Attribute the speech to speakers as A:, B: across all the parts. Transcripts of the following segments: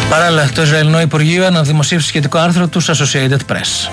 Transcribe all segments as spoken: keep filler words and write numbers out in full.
A: Παράλληλα, το Ισραηλινό Υπουργείο αναδημοσίευσε σχετικό άρθρο του Associated Press.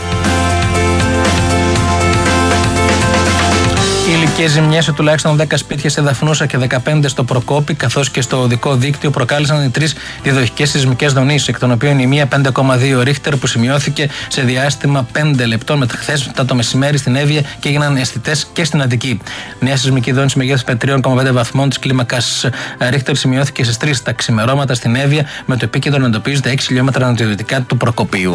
A: Οι ηλικίες ζημιές σε τουλάχιστον δέκα σπίτια σε Δαφνούσα και δεκαπέντε στο Προκόπη, καθώς και στο οδικό δίκτυο, προκάλεσαν οι τρεις διαδοχικές σεισμικές δονήσεις, εκ των οποίων η μία πέντε κόμμα δύο ρίχτερ που σημειώθηκε σε διάστημα πέντε λεπτών μετά χθες μετά το μεσημέρι στην Εύβοια και έγιναν αισθητές και στην Αττική. Μια σεισμική δόνηση μεγέθους τρία κόμμα πέντε βαθμών της κλίμακας ρίχτερ σημειώθηκε στις τρεις τα ξημερώματα στην Εύβοια, με το επίκεντρο να εντοπίζεται έξι χιλιόμετρα νοτιοδυτικά του Προκοπίου.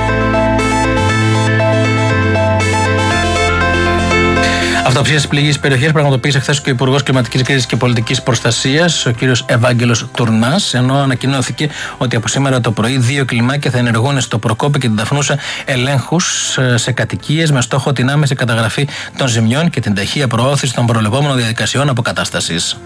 A: Αυτοψία στις πληγείς περιοχές πραγματοποίησε χθες και ο Υπουργός Κλιματικής Κρίσης και Πολιτικής Προστασίας, ο κύριος Ευάγγελος Τουρνάς, ενώ ανακοινώθηκε ότι από σήμερα το πρωί δύο κλιμάκια θα ενεργούν στο Προκόπη και την Δαφνούσα ελέγχους σε κατοικίες με στόχο την άμεση καταγραφή των ζημιών και την ταχεία προώθηση των προβλεπόμενων διαδικασιών αποκατάστασης.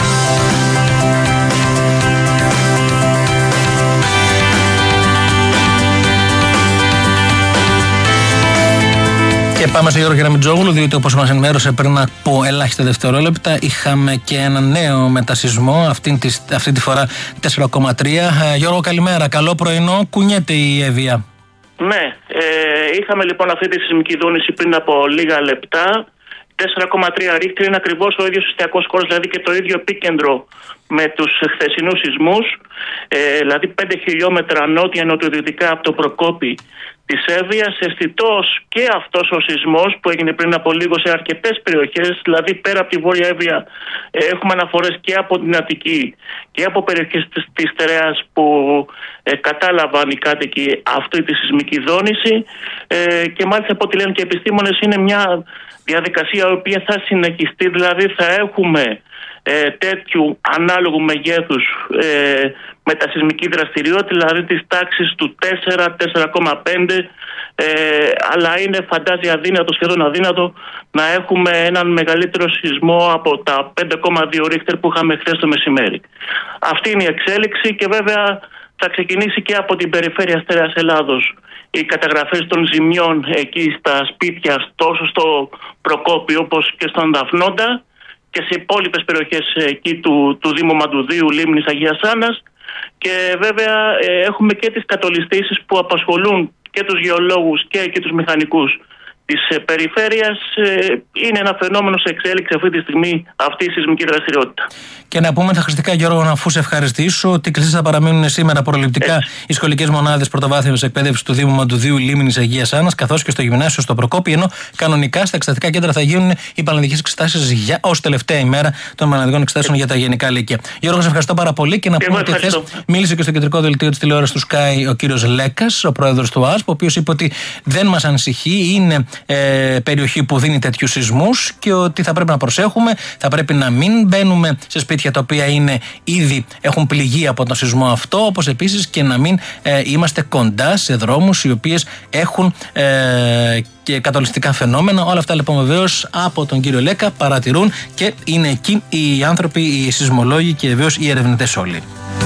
A: Και πάμε στο Γιώργο Γεραμιτζόγλου, διότι όπως μας ενημέρωσε πριν από ελάχιστα δευτερόλεπτα, είχαμε και ένα νέο μετασυσμό, αυτή τη, αυτή τη φορά τέσσερα κόμμα τρία. Γιώργο, καλημέρα. Καλό πρωινό. Κουνιέται η Εύβοια.
B: Ναι, ε, είχαμε λοιπόν αυτή τη σεισμική δόνηση πριν από λίγα λεπτά. τέσσερα κόμμα τρία ρίχτερ είναι ακριβώς ο ίδιος ιστιακός χώρος, δηλαδή και το ίδιο επίκεντρο με τους χθεσινούς σεισμούς, ε, δηλαδή πέντε χιλιόμετρα νότια-νοτιοδυτικά από το Προκόπη της Εύβοιας. Αισθητός και αυτός ο σεισμός που έγινε πριν από λίγο σε αρκετές περιοχές, δηλαδή πέρα από τη Βόρεια Εύβοια ε, έχουμε αναφορές και από την Αττική και από περιοχές της, της Στερεάς που ε, κατάλαβαν οι κάτοικοι αυτή τη σεισμική δόνηση, ε, και μάλιστα από ό,τι λένε και οι επιστήμονες είναι μια διαδικασία η οποία θα συνεχιστεί, δηλαδή θα έχουμε ε, τέτοιου ανάλογου μεγέθους ε, μετασεισμική δραστηριότητα, δηλαδή της τάξης του τέσσερα, τέσσερα κόμμα πέντε, ε, αλλά είναι φαντάζει αδύνατο, σχεδόν αδύνατο να έχουμε έναν μεγαλύτερο σεισμό από τα πέντε κόμμα δύο ρίχτερ που είχαμε χθες το μεσημέρι. Αυτή είναι η εξέλιξη και βέβαια θα ξεκινήσει και από την περιφέρεια Στερεάς Ελλάδος οι καταγραφές των ζημιών εκεί στα σπίτια, τόσο στο Προκόπη όπως και στον Δαφνόντα και σε υπόλοιπες περιοχές εκεί του, του Δήμου Μαντουδίου, Λίμνης, Αγίας Άννας, και βέβαια ε, έχουμε και τις κατολιστήσεις που απασχολούν και τους γεωλόγους και, και τους μηχανικούς της ε, περιφέρειας. Ε, είναι ένα φαινόμενο σε εξέλιξη αυτή τη στιγμή αυτή η σεισμική δραστηριότητα. Και
A: να πούμε τα χρηστικά, Γιώργο, αφού σε ευχαριστήσω, ότι κλειστές θα παραμείνουν σήμερα προληπτικά Έτσι. οι σχολικές μονάδες πρωτοβάθμιας εκπαίδευσης του Δήμου Μαντουδίου, Λίμνης, Αγίας Άννας, καθώς και στο γυμνάσιο στο Προκόπη, ενώ κανονικά στα εξεταστικά κέντρα θα γίνουν οι πανελλαδικές εξετάσεις ως τελευταία ημέρα των πανελλαδικών εξετάσεων για τα γενικά λύκεια. Γιώργο, σε ευχαριστώ πάρα πολύ και να πούμε ότι χθες μίλησε και στο κεντρικό δελτίο της τηλεόρασης του Sky ο κύριος Λέκας, ο πρόεδρος του ΑΣΠ, ο οποίος είπε ότι δεν μας ανησυχεί, είναι ε, περιοχή που δίνει τέτοιους σεισμούς και ότι θα πρέπει να προσέχουμε, θα πρέπει να μην μπαίνουμε σε σπίτια τα οποία είναι ήδη έχουν πληγεί από τον σεισμό αυτό, όπως επίσης και να μην ε, είμαστε κοντά σε δρόμους οι οποίες έχουν ε, και κατολιστικά φαινόμενα. Όλα αυτά λοιπόν βεβαίως από τον κύριο Λέκα παρατηρούν και είναι εκεί οι άνθρωποι, οι σεισμολόγοι και βεβαίως οι ερευνητές όλοι.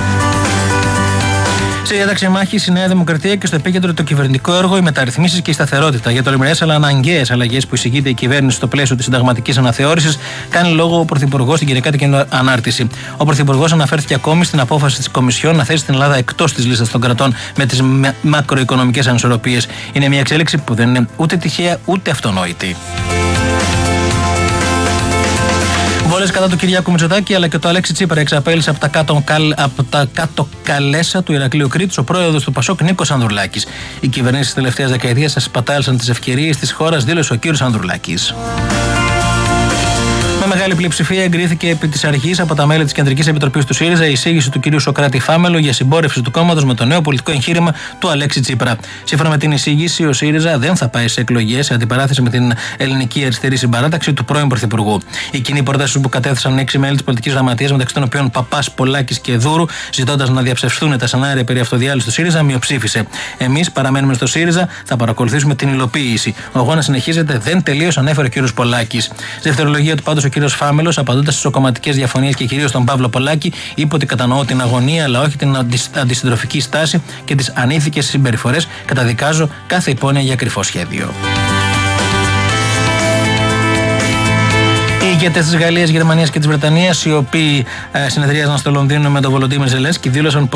A: Σε διάταξη μάχη η Νέα Δημοκρατία και στο επίκεντρο το κυβερνητικό έργο, οι μεταρρυθμίσεις και η σταθερότητα. Για τολμηρές αλλά αναγκαίες αλλαγές που εισηγείται η κυβέρνηση στο πλαίσιο της συνταγματικής αναθεώρησης, κάνει λόγο ο Πρωθυπουργός στην Κυριακάτικη Ανάρτηση. Ο Πρωθυπουργός αναφέρθηκε ακόμη στην απόφαση της Κομισιόν να θέσει την Ελλάδα εκτός της λίστας των κρατών με τις μακροοικονομικές ανισορροπίες. Είναι μια εξέλιξη που δεν είναι ούτε τυχαία ούτε αυτονόητη. Βόλες κατά του Κυριάκου Μητσοτάκη αλλά και το Αλέξη Τσίπρα εξαπέλυσε από τα κάτω, από τα κάτω καλέσα του Ηρακλείου Κρήτης ο πρόεδρος του Πασόκ Νίκος Ανδρουλάκης. Οι κυβερνήσεις της τελευταίας δεκαετίας ασπατάλησαν τις ευκαιρίες της χώρας, δήλωσε ο κύριος Ανδρουλάκης. Με μεγάλη πλειοψηφία εγκρίθηκε επί της αρχής από τα μέλη της Κεντρικής Επιτροπής του ΣΥΡΙΖΑ η εισήγηση του κ. Σωκράτη Φάμελου για συμπόρευση του κόμματος με το νέο πολιτικό εγχείρημα του Αλέξη Τσίπρα. Σύμφωνα με την εισήγηση, ο ΣΥΡΙΖΑ δεν θα πάει σε εκλογές σε αντιπαράθεση με την Ελληνική Αριστερή Συμπαράταξη του πρώην Πρωθυπουργού. Η κοινή πρόταση που κατέθεσαν έξι μέλη της πολιτικής γραμματείας, μεταξύ των οποίων Παπάς, Πολάκης και Δούρου, ζητώντας να διαψευστούν τα σενάρια περί αυτοδιάλυσης του ΣΥΡΙΖΑ, μειοψήφισε. Εμείς παραμένουμε στο ΣΥΡΙΖΑ, θα παρακολουθήσουμε την υλοποίηση. Ο αγώνας συνεχίζεται, δεν τελείωσε, ανέφερε ο κ. Πολάκης. Στη δευτερολογία του πάντως ο κ. Φάμελος, απαντώντας στις κομματικές διαφωνίες και κυρίως τον Παύλο Πολάκη, είπε ότι κατανοώ την αγωνία αλλά όχι την αντισυντροφική στάση και τις ανήθικες συμπεριφορές. Καταδικάζω κάθε υπόνοια για κρυφό σχέδιο. Οι ηγέτες της Γαλλίας, Γερμανίας και της Βρετανίας, οι οποίοι ε, συνεδρίαζαν στο Λονδίνο με τον Βολοντίμιρ Ζελένσκι, δήλωσαν